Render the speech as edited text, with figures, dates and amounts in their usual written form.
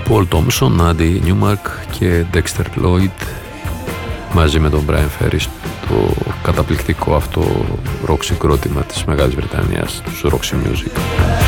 Paul Thompson, Andy Newmark και Dexter Lloyd μαζί με τον Brian Ferry στο καταπληκτικό αυτό rock συγκρότημα της Μεγάλης Βρετανίας, τους Roxy Music.